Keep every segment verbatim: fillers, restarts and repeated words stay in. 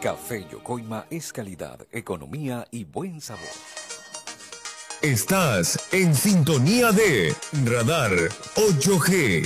Café Yocoima es calidad, economía y buen sabor. Estás en sintonía de Radar ocho G.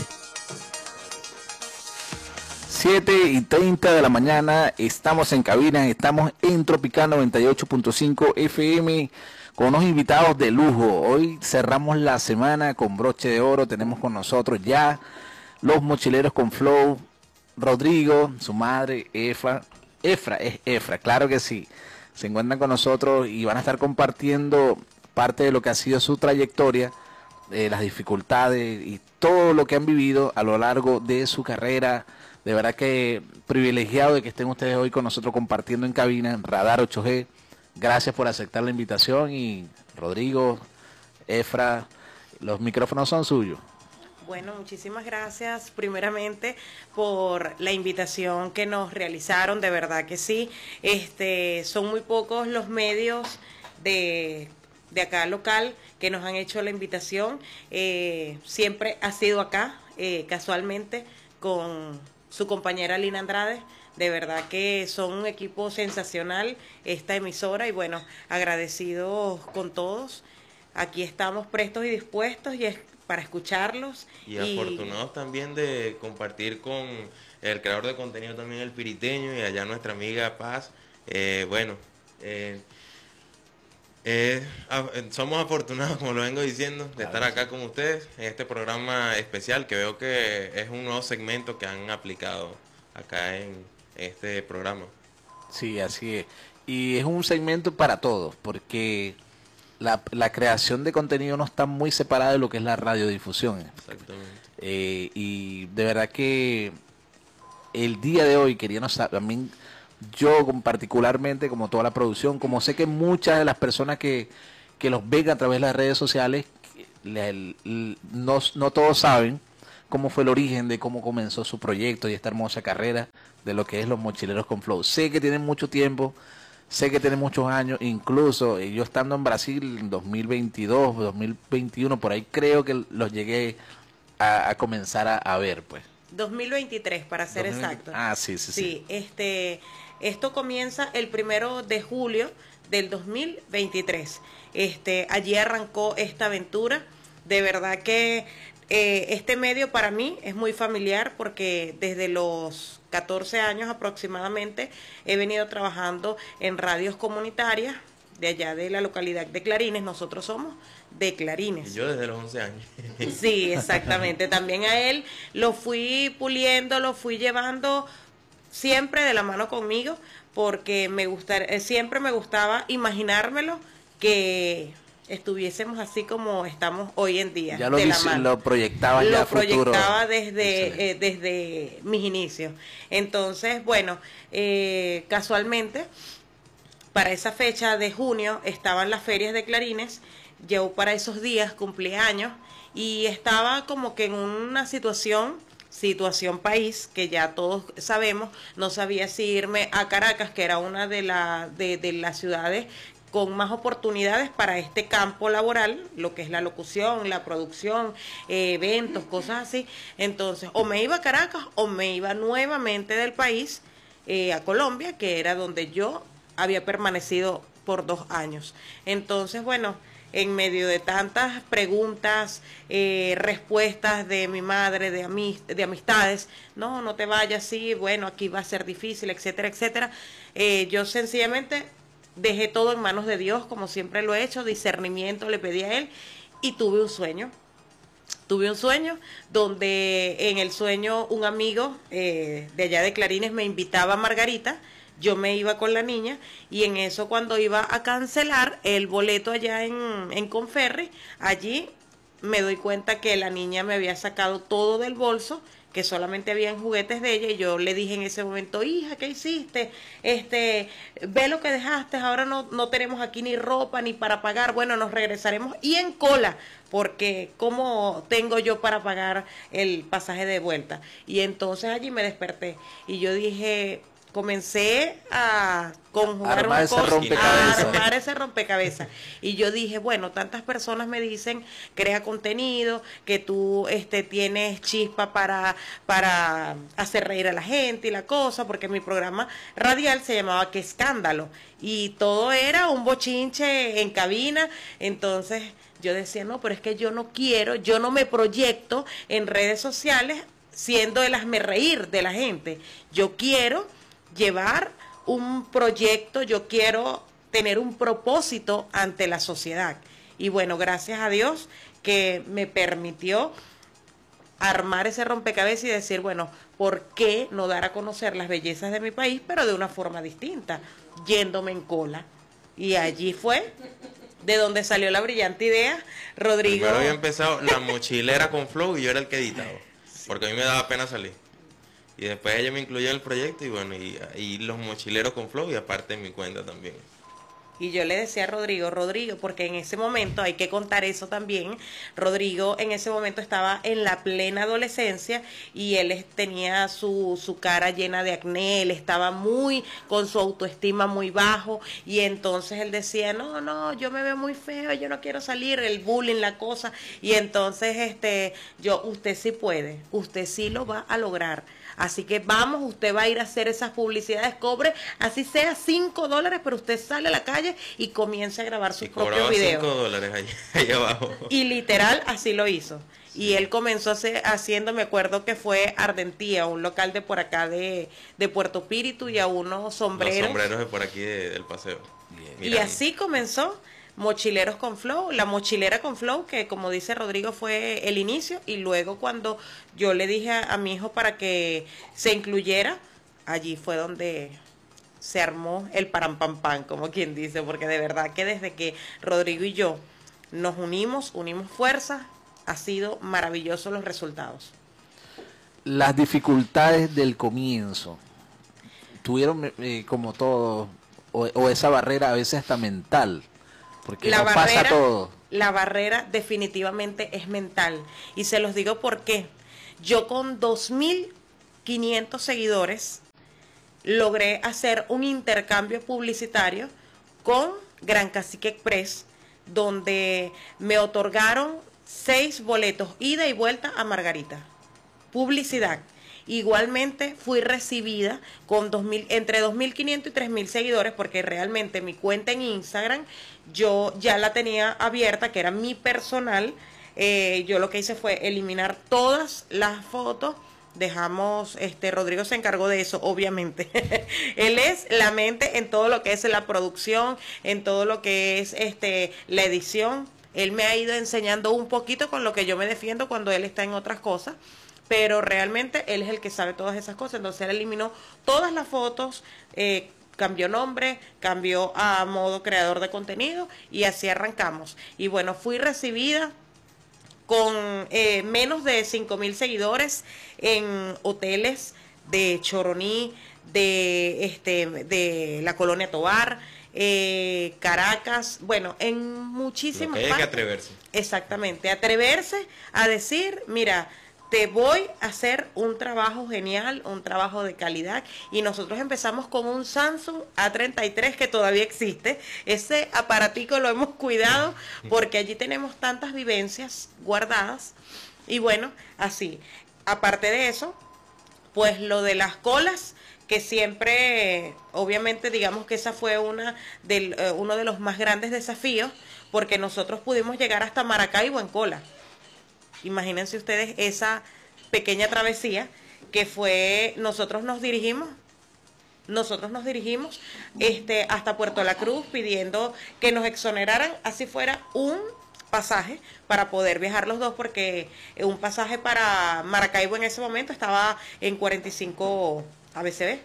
siete y treinta de la mañana, estamos en cabina, estamos en Tropical noventa y ocho punto cinco F M con unos invitados de lujo. Hoy cerramos la semana con broche de oro, tenemos con nosotros ya los mochileros con Flow, Rodrigo, su madre, Efra, Efra, es Efra, claro que sí, se encuentran con nosotros y van a estar compartiendo parte de lo que ha sido su trayectoria, eh, las dificultades y todo lo que han vivido a lo largo de su carrera. De verdad que privilegiado de que estén ustedes hoy con nosotros compartiendo en cabina en Radar ocho G. Gracias por aceptar la invitación y Rodrigo, Efra, los micrófonos son suyos. Bueno, muchísimas gracias primeramente por la invitación que nos realizaron, de verdad que sí. Este, son muy pocos los medios de, de acá local que nos han hecho la invitación. Eh, siempre ha sido acá, eh, casualmente, con su compañera Lina Andrade. De verdad que son un equipo sensacional esta emisora y bueno, agradecidos con todos. Aquí estamos prestos y dispuestos y es para escucharlos. Y, y afortunados también de compartir con el creador de contenido también, el Piriteño, y allá nuestra amiga Paz. Eh, bueno, eh, eh, somos afortunados, como lo vengo diciendo, de claro, estar acá con ustedes en este programa especial que veo que es un nuevo segmento que han aplicado acá en este programa. Sí, así es. Y es un segmento para todos, porque La, la creación de contenido no está muy separada de lo que es la radiodifusión. Exactamente. Eh, y de verdad que el día de hoy queríamos también, yo particularmente, como toda la producción, como sé que muchas de las personas que, que los ven a través de las redes sociales, le, le, no, no todos saben cómo fue el origen de cómo comenzó su proyecto y esta hermosa carrera de lo que es los mochileros con Flow. Sé que tienen mucho tiempo. Sé que tiene muchos años, incluso yo estando en Brasil en dos mil veintidós, dos mil veintiuno, por ahí creo que los llegué a, a comenzar a, a ver, pues. dos mil veintitrés, para ser dos mil veinte. exacto. Ah, sí, sí, sí. Sí, este, esto comienza el primero de julio del dos mil veintitrés. Este, allí arrancó esta aventura. De verdad que eh, este medio para mí es muy familiar porque desde los catorce años aproximadamente he venido trabajando en radios comunitarias de allá de la localidad de Clarines. Nosotros somos de Clarines. Y yo desde los once años. Sí, exactamente. También a él lo fui puliendo, lo fui llevando siempre de la mano conmigo porque me gusta, siempre me gustaba imaginármelo que estuviésemos así como estamos hoy en día. Ya lo, de la dice, mano. lo proyectaba ya Lo futuro. proyectaba desde, eh, desde mis inicios. Entonces, bueno, eh, casualmente, para esa fecha de junio estaban las ferias de Clarines. Yo para esos días cumplí años y estaba como que en una situación, situación país, que ya todos sabemos, no sabía si irme a Caracas, que era una de, la, de, de las ciudades con más oportunidades para este campo laboral, lo que es la locución, la producción, eh, eventos, cosas así. Entonces, o me iba a Caracas o me iba nuevamente del país eh, a Colombia, que era donde yo había permanecido por dos años. Entonces, bueno, en medio de tantas preguntas, eh, respuestas de mi madre, de, amist de amistades, no, no te vayas, sí, bueno, aquí va a ser difícil, etcétera, etcétera, eh, yo sencillamente dejé todo en manos de Dios, como siempre lo he hecho, discernimiento le pedí a Él y tuve un sueño. Tuve un sueño donde en el sueño un amigo eh, de allá de Clarines me invitaba a Margarita, yo me iba con la niña y en eso cuando iba a cancelar el boleto allá en, en Conferri, allí me doy cuenta que la niña me había sacado todo del bolso, que solamente habían juguetes de ella y yo le dije en ese momento, hija, ¿qué hiciste? Este, ve lo que dejaste, ahora no, no tenemos aquí ni ropa ni para pagar, bueno, nos regresaremos y en cola, porque ¿cómo tengo yo para pagar el pasaje de vuelta? Y entonces allí me desperté y yo dije, comencé a conjugar Armar una ese cosa, rompecabezas. a armar ese rompecabezas. Y yo dije, bueno, tantas personas me dicen, crea contenido, que tú este tienes chispa para, para hacer reír a la gente y la cosa, porque mi programa radial se llamaba Qué Escándalo. Y todo era un bochinche en cabina, entonces yo decía, no, pero es que yo no quiero, yo no me proyecto en redes sociales siendo el hazme reír de la gente. Yo quiero llevar un proyecto, yo quiero tener un propósito ante la sociedad. Y bueno, gracias a Dios que me permitió armar ese rompecabezas y decir, bueno, ¿por qué no dar a conocer las bellezas de mi país, pero de una forma distinta, yéndome en cola? Y allí fue de donde salió la brillante idea, Rodrigo. Primero había empezado la mochilera con Flow y yo era el que editaba, porque a mí me daba pena salir. Y después ella me incluyó en el proyecto y bueno, y, y los mochileros con Flow y aparte en mi cuenta también. Y yo le decía a Rodrigo, Rodrigo, porque en ese momento, hay que contar eso también, Rodrigo en ese momento estaba en la plena adolescencia y él es- tenía su, su cara llena de acné, él estaba muy, con su autoestima muy bajo, y entonces él decía, no, no, yo me veo muy feo, yo no quiero salir, el bullying, la cosa, y entonces este, yo, usted sí puede, usted sí lo va a lograr. Así que vamos, usted va a ir a hacer esas publicidades, cobre, así sea cinco dólares, pero usted sale a la calle y comience a grabar sus Y propios cobraba videos. cinco dólares allá, allá abajo. Y literal así lo hizo. Y él comenzó hace- haciendo, me acuerdo que fue Ardentía, un local de por acá de, de Puerto Píritu, y a unos Los sombreros. sombreros de por aquí de- del paseo. Y Mirando. así comenzó Mochileros con Flow, la mochilera con Flow, que como dice Rodrigo fue el inicio, y luego cuando yo le dije a, a mi hijo para que se incluyera, allí fue donde se armó el param pam pam, como quien dice, porque de verdad que desde que Rodrigo y yo nos unimos, unimos fuerzas, ha sido maravilloso los resultados. Las dificultades del comienzo, tuvieron eh, como todo, o, o esa barrera a veces hasta mental, porque La no pasa barrera, todo. la barrera definitivamente es mental. Y se los digo porque yo con dos mil quinientos seguidores logré hacer un intercambio publicitario con Gran Cacique Express, donde me otorgaron seis boletos ida y vuelta a Margarita. Publicidad. Igualmente fui recibida con dos mil, entre dos mil quinientos y tres mil seguidores, porque realmente mi cuenta en Instagram yo ya la tenía abierta, que era mi personal. Eh, yo lo que hice fue eliminar todas las fotos. Dejamos, este, Rodrigo se encargó de eso, obviamente. Él es la mente en todo lo que es la producción, en todo lo que es este la edición. Él me ha ido enseñando un poquito con lo que yo me defiendo cuando él está en otras cosas, pero realmente él es el que sabe todas esas cosas. Entonces él eliminó todas las fotos, eh, cambió nombre, cambió a modo creador de contenido, y así arrancamos. Y bueno, fui recibida con eh, menos de cinco mil seguidores en hoteles de Choroní, de este de la Colonia Tovar, eh, Caracas, bueno, en Lo muchísimas que hay es que partes. atreverse. Exactamente, atreverse a decir, mira, te voy a hacer un trabajo genial, un trabajo de calidad. Y nosotros empezamos con un Samsung A treinta y tres que todavía existe. Ese aparatico lo hemos cuidado porque allí tenemos tantas vivencias guardadas. Y bueno, así. Aparte de eso, pues lo de las colas, que siempre, obviamente, digamos que esa fue una del, eh, uno de los más grandes desafíos, porque nosotros pudimos llegar hasta Maracaibo en cola. Imagínense ustedes esa pequeña travesía que fue, nosotros nos dirigimos, nosotros nos dirigimos este, hasta Puerto La Cruz pidiendo que nos exoneraran, así fuera un pasaje para poder viajar los dos, porque un pasaje para Maracaibo en ese momento estaba en cuarenta y cinco A B C B.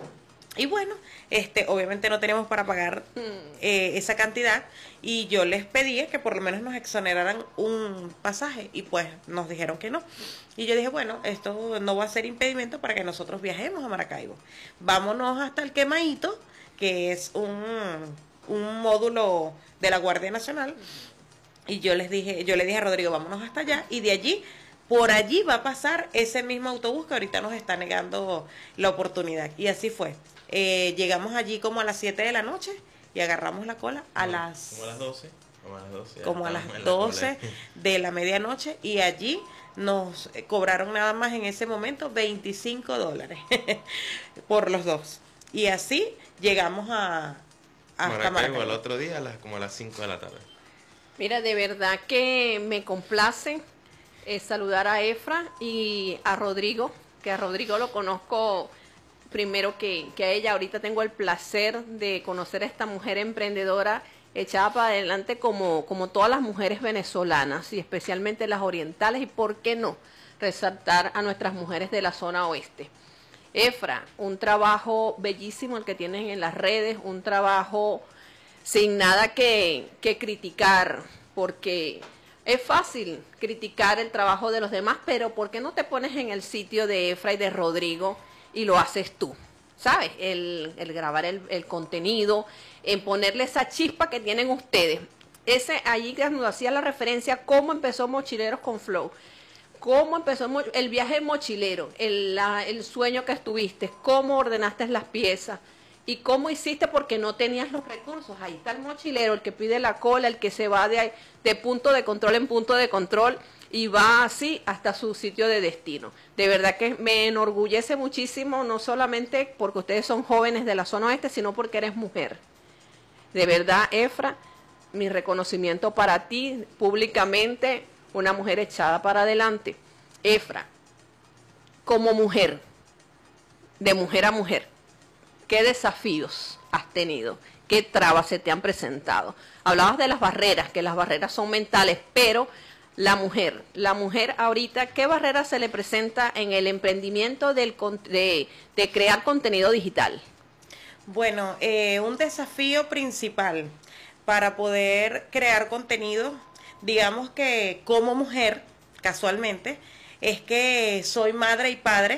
Y bueno, este, obviamente no tenemos para pagar eh, esa cantidad, y yo les pedí que por lo menos nos exoneraran un pasaje, y pues nos dijeron que no. Y yo dije, bueno, esto no va a ser impedimento para que nosotros viajemos a Maracaibo. Vámonos hasta el Quemaíto, que es un, un módulo de la Guardia Nacional. Y yo les dije, yo le dije a Rodrigo, vámonos hasta allá, y de allí, por allí va a pasar ese mismo autobús que ahorita nos está negando la oportunidad. Y así fue. Eh, llegamos allí como a las siete de la noche y agarramos la cola a Como- las... Como a las doce. Como a las doce. ya como a estábamos las en la cola. doce de la medianoche y allí nos eh, cobraron nada más en ese momento veinticinco dólares por los dos. Y así llegamos a hasta Maracaibo Maracaibo. al otro día, a las, como a las cinco de la tarde. Mira, de verdad que me complace eh, saludar a Efra y a Rodrigo, que a Rodrigo lo conozco primero que, que a ella. Ahorita tengo el placer de conocer a esta mujer emprendedora echada para adelante como, como todas las mujeres venezolanas y especialmente las orientales, y por qué no resaltar a nuestras mujeres de la zona oeste. Efra, un trabajo bellísimo el que tienes en las redes, un trabajo sin nada que, que criticar, porque es fácil criticar el trabajo de los demás, pero ¿por qué no te pones en el sitio de Efra y de Rodrigo y lo haces tú? ¿Sabes? El, el grabar el, el contenido, en ponerle esa chispa que tienen ustedes. Ese, allí que nos hacía la referencia, cómo empezó Mochileros con Flow. ¿Cómo empezó el viaje mochilero? El, la, el sueño que estuviste, cómo ordenaste las piezas y cómo hiciste porque no tenías los recursos. Ahí está el mochilero, el que pide la cola, el que se va de, de punto de control en punto de control y va así hasta su sitio de destino. De verdad que me enorgullece muchísimo, no solamente porque ustedes son jóvenes de la zona oeste, sino porque eres mujer. De verdad, Efra, mi reconocimiento para ti públicamente, una mujer echada para adelante. Efra, como mujer, de mujer a mujer, ¿qué desafíos has tenido? ¿Qué trabas se te han presentado? Hablabas de las barreras, que las barreras son mentales, pero la mujer, la mujer ahorita, ¿qué barrera se le presenta en el emprendimiento del, de, de crear contenido digital? Bueno, eh, un desafío principal para poder crear contenido, digamos que como mujer, casualmente, es que soy madre y padre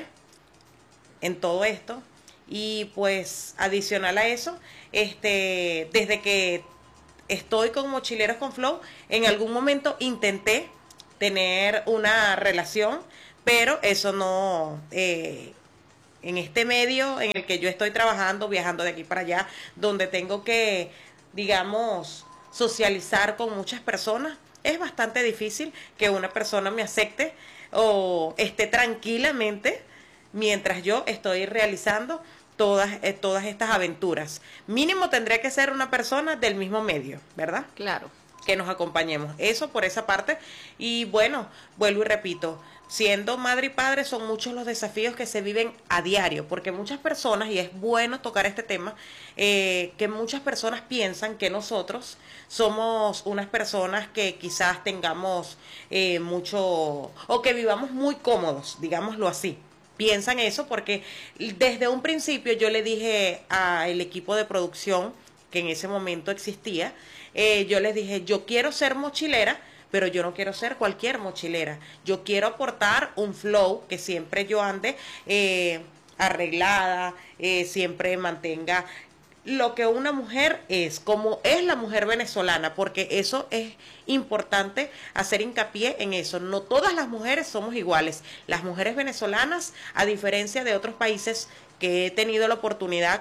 en todo esto. Y pues adicional a eso, este, desde que estoy con Mochileros con Flow, en algún momento intenté tener una relación, pero eso no, eh, en este medio en el que yo estoy trabajando, viajando de aquí para allá, donde tengo que, digamos, socializar con muchas personas, es bastante difícil que una persona me acepte o esté tranquilamente mientras yo estoy realizando todas, eh, todas estas aventuras. Mínimo tendría que ser una persona del mismo medio, ¿verdad? Claro. Que nos acompañemos. Eso por esa parte. Y bueno, vuelvo y repito, siendo madre y padre son muchos los desafíos que se viven a diario, porque muchas personas, y es bueno tocar este tema, eh, que muchas personas piensan que nosotros somos unas personas que quizás tengamos eh, mucho, o que vivamos muy cómodos, digámoslo así. Piensan eso porque desde un principio yo le dije al equipo de producción que en ese momento existía, eh, yo les dije, yo quiero ser mochilera, pero yo no quiero ser cualquier mochilera. Yo quiero aportar un flow que siempre yo ande eh, arreglada, eh, siempre mantenga lo que una mujer es, como es la mujer venezolana, porque eso es importante hacer hincapié en eso. No todas las mujeres somos iguales. Las mujeres venezolanas, a diferencia de otros países que he tenido la oportunidad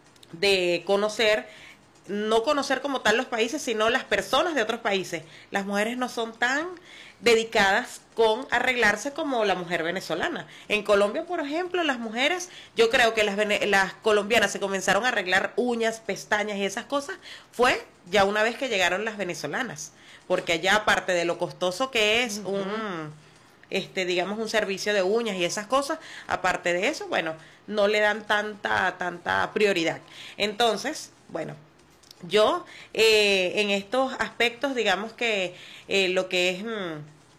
de conocer, no conocer como tal los países, sino las personas de otros países. Las mujeres no son tan dedicadas con arreglarse como la mujer venezolana. En Colombia, por ejemplo, las mujeres, yo creo que las, las colombianas se comenzaron a arreglar uñas, pestañas y esas cosas, fue ya una vez que llegaron las venezolanas, porque allá, aparte de lo costoso que es uh-huh. un, este, digamos, un servicio de uñas y esas cosas, aparte de eso, bueno, no le dan tanta, tanta prioridad. Entonces, bueno, yo eh, en estos aspectos, digamos que eh, lo que es, mmm,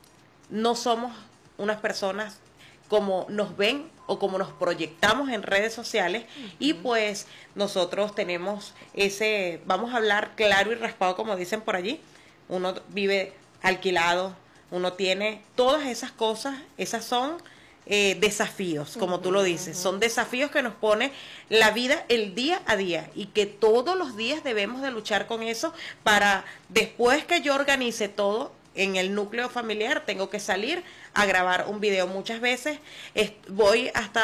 no somos unas personas como nos ven o como nos proyectamos en redes sociales, uh-huh. y pues nosotros tenemos ese, vamos a hablar claro y raspado como dicen por allí, uno vive alquilado, uno tiene todas esas cosas, esas son Eh, desafíos, como uh-huh, tú lo dices, uh-huh. son desafíos que nos pone la vida el día a día y que todos los días debemos de luchar con eso para después que yo organice todo en el núcleo familiar, tengo que salir a grabar un video. Muchas veces es, voy hasta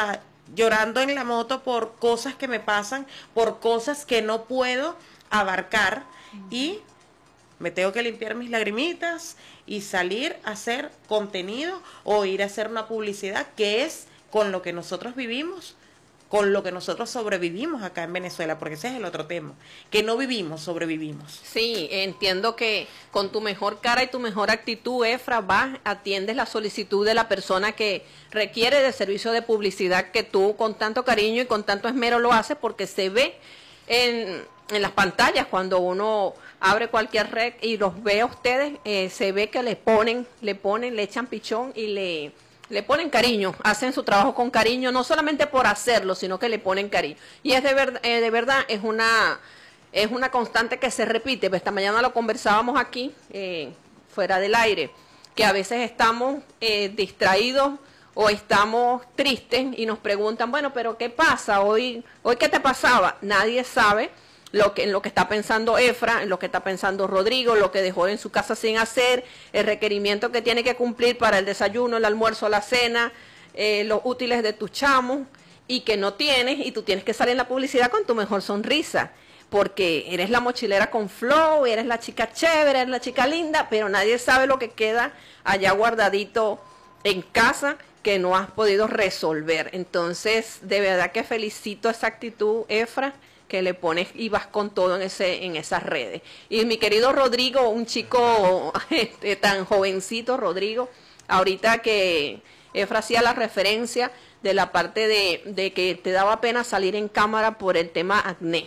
llorando en la moto por cosas que me pasan, por cosas que no puedo abarcar, y me tengo que limpiar mis lagrimitas y salir a hacer contenido o ir a hacer una publicidad que es con lo que nosotros vivimos, con lo que nosotros sobrevivimos acá en Venezuela, porque ese es el otro tema, que no vivimos, sobrevivimos. Sí, entiendo que con tu mejor cara y tu mejor actitud, Efra, vas, atiendes la solicitud de la persona que requiere de servicio de publicidad, que tú con tanto cariño y con tanto esmero lo haces, porque se ve en, en las pantallas cuando uno abre cualquier red y los ve a ustedes, eh, se ve que le ponen, le ponen, le echan pichón y le... le ponen cariño, hacen su trabajo con cariño, no solamente por hacerlo, sino que le ponen cariño. Y es de, ver, eh, de verdad, es una, es una constante que se repite. Esta mañana lo conversábamos aquí, eh, fuera del aire, que a veces estamos eh, distraídos o estamos tristes y nos preguntan, bueno, pero ¿qué pasa? Hoy, hoy ¿qué te pasaba? Nadie sabe lo que, en lo que está pensando Efra, en lo que está pensando Rodrigo, lo que dejó en su casa sin hacer, el requerimiento que tiene que cumplir para el desayuno, el almuerzo, la cena, eh, los útiles de tus chamos, y que no tienes, y tú tienes que salir en la publicidad con tu mejor sonrisa, porque eres la mochilera con flow, eres la chica chévere, eres la chica linda, pero nadie sabe lo que queda allá guardadito en casa que no has podido resolver. Entonces, de verdad que felicito esa actitud, Efra, que le pones y vas con todo en ese en esas redes. Y mi querido Rodrigo, un chico este, tan jovencito, Rodrigo, ahorita que Efra hacía la referencia de la parte de, de que te daba pena salir en cámara por el tema acné.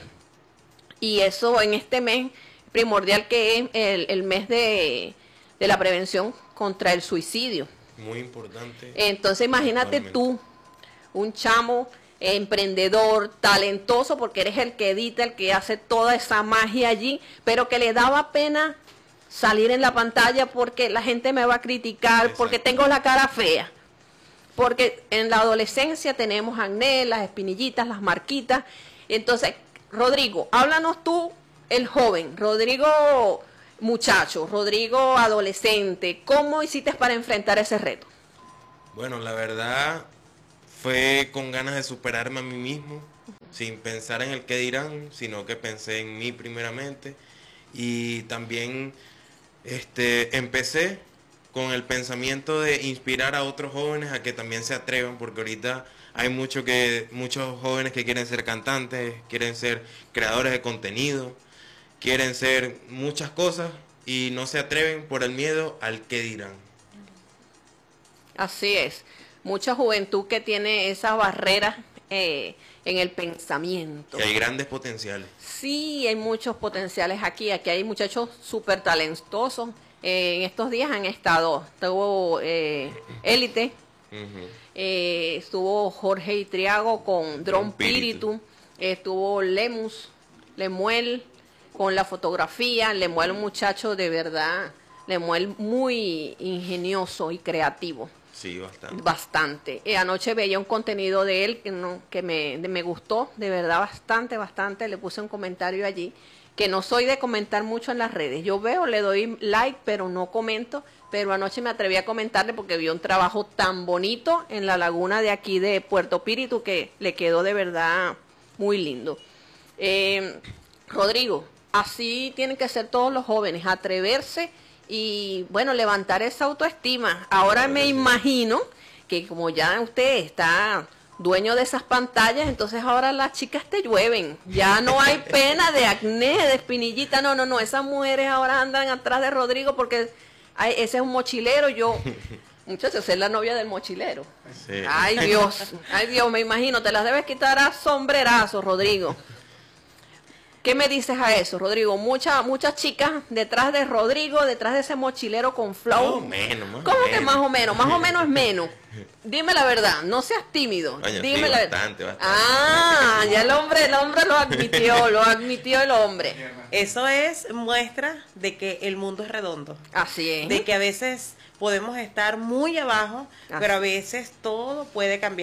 Y eso en este mes primordial, que es el, el mes de, de la prevención contra el suicidio. Muy importante. Entonces imagínate tú, un chamo emprendedor, talentoso, porque eres el que edita, el que hace toda esa magia allí, pero que le daba pena salir en la pantalla porque la gente me va a criticar, exacto, porque tengo la cara fea. Porque en la adolescencia tenemos acné, las espinillitas, las marquitas. Entonces, Rodrigo, háblanos tú, el joven, Rodrigo muchacho, Rodrigo adolescente, ¿cómo hiciste para enfrentar ese reto? Bueno, la verdad fue con ganas de superarme a mí mismo, sin pensar en el qué dirán, sino que pensé en mí primeramente. Y también este, empecé con el pensamiento de inspirar a otros jóvenes a que también se atrevan, porque ahorita hay mucho que, muchos jóvenes que quieren ser cantantes, quieren ser creadores de contenido, quieren ser muchas cosas y no se atreven por el miedo al qué dirán. Así es. Mucha juventud que tiene esas barreras eh, en el pensamiento. Y hay grandes potenciales. Sí, hay muchos potenciales aquí. Aquí hay muchachos súper talentosos. Eh, en estos días han estado, estuvo eh, Élite, uh-huh. eh, estuvo Jorge Itriago con Dron Píritu, estuvo Lemus, Lemuel con la fotografía. Lemuel, un muchacho de verdad, Lemuel muy ingenioso y creativo. Sí, bastante. Bastante. Eh, anoche veía un contenido de él que, no, que me, de, me gustó, de verdad, bastante, bastante. Le puse un comentario allí, que no soy de comentar mucho en las redes. Yo veo, le doy like, pero no comento. Pero anoche me atreví a comentarle porque vio un trabajo tan bonito en la laguna de aquí de Puerto Píritu que le quedó de verdad muy lindo. Eh, Rodrigo, así tienen que ser todos los jóvenes, atreverse y, bueno, levantar esa autoestima. Ahora me imagino que como ya usted está dueño de esas pantallas, entonces ahora las chicas te llueven. Ya no hay pena de acné, de espinillita. No, no, no. Esas mujeres ahora andan atrás de Rodrigo porque ay, ese es un mochilero. Yo, muchachos, es la novia del mochilero. Sí. Ay, Dios. Ay, Dios, me imagino. Te las debes quitar a sombrerazos, Rodrigo. ¿Qué me dices a eso, Rodrigo? Muchas muchas chicas detrás de Rodrigo, detrás de ese mochilero con flow. Más o menos, más ¿Cómo o que menos? más o menos? Más o menos es menos. Dime la verdad, no seas tímido. Coño, Dime sí, la bastante, bastante. Ah, ya el hombre, el hombre lo admitió, lo admitió el hombre. Eso es muestra de que el mundo es redondo. Así es. De que a veces podemos estar muy abajo, Así. pero a veces todo puede cambiar.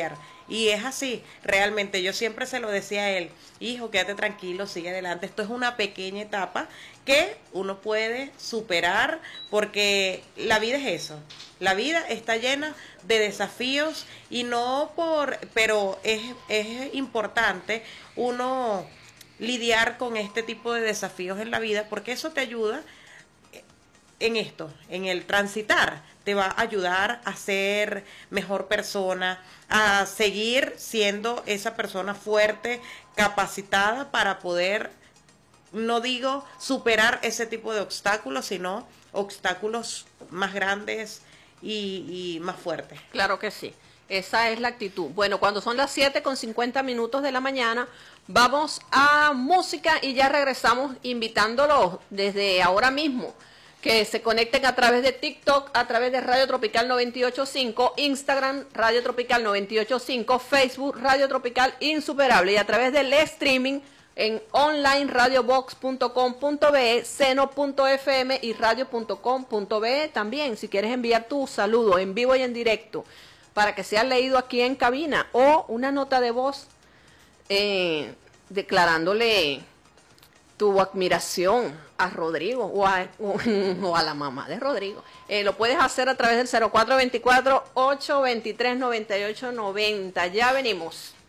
Y es así, realmente yo siempre se lo decía a él, hijo, quédate tranquilo, sigue adelante, esto es una pequeña etapa que uno puede superar, porque la vida es eso, la vida está llena de desafíos y no por, pero es, es importante uno lidiar con este tipo de desafíos en la vida, porque eso te ayuda en esto, en el transitar, te va a ayudar a ser mejor persona, a seguir siendo esa persona fuerte, capacitada para poder, no digo superar ese tipo de obstáculos, sino obstáculos más grandes y, y más fuertes. Claro que sí, esa es la actitud. Bueno, cuando son las siete con cincuenta minutos de la mañana, vamos a música y ya regresamos invitándolos desde ahora mismo que se conecten a través de TikTok, a través de Radio Tropical noventa y ocho punto cinco, Instagram Radio Tropical noventa y ocho punto cinco, Facebook Radio Tropical Insuperable y a través del streaming en online radiobox punto com punto be, seno punto efe eme y radio punto com punto be también, si quieres enviar tu saludo en vivo y en directo para que sea leído aquí en cabina o una nota de voz eh, declarándole tu admiración a Rodrigo o a, o, o a la mamá de Rodrigo. Eh, lo puedes hacer a través del cero cuatro dos cuatro, ocho dos tres, nueve ocho nueve cero. Ya venimos.